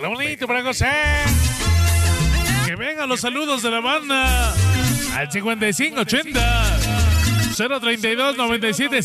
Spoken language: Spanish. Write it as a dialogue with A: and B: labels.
A: Está bonito para gozar. Que vengan los saludos de la banda al 5580 032 97